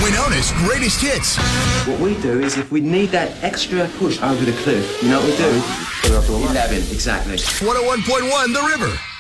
Winona's greatest hits. What we do is if we need that extra push over the cliff, you know what we do? Put it up to 11. 11, exactly. 101.1 The River.